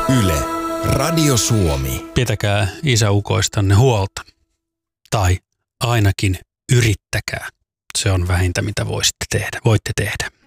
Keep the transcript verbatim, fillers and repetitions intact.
Yle, Radio Suomi. Pitäkää isäukoistanne huolta. Tai ainakin yrittäkää. Se on vähintä, mitä voisitte tehdä. Voitte tehdä.